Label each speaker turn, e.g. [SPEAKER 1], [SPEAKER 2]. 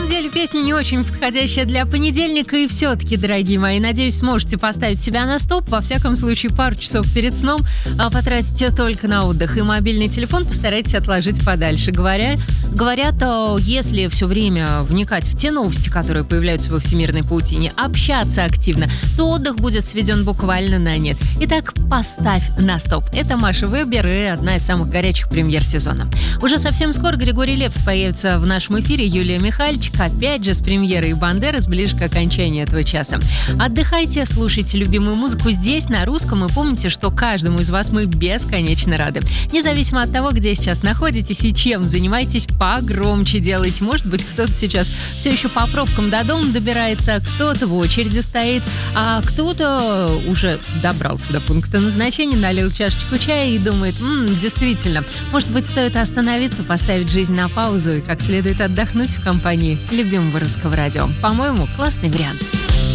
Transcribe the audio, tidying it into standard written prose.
[SPEAKER 1] самом деле песня не очень подходящая для понедельника, и все-таки, дорогие мои, надеюсь, сможете поставить себя на стоп. Во всяком случае, пару часов перед сном потратите только на отдых, и мобильный телефон постарайтесь отложить подальше. Говорят, если все время вникать в те новости, которые появляются во всемирной паутине, общаться активно, то отдых будет сведен буквально на нет. Итак, поставь на стоп. Это Маша Вебер и одна из самых горячих премьер сезона. Уже совсем скоро Григорий Лепс появится в нашем эфире, Юлия Михальчик, опять же с премьерой «Бандерас» ближе к окончанию этого часа. Отдыхайте, слушайте любимую музыку здесь, на русском, и помните, что каждому из вас мы бесконечно рады. Независимо от того, где сейчас находитесь и чем занимаетесь, погромче делайте. Может быть, кто-то сейчас все еще по пробкам до дома добирается, кто-то в очереди стоит, а кто-то уже добрался до пункта назначения, налил чашечку чая и думает, действительно, может быть, стоит остановиться, поставить жизнь на паузу и как следует отдохнуть в компании любимого русского радио. По-моему, классный вариант.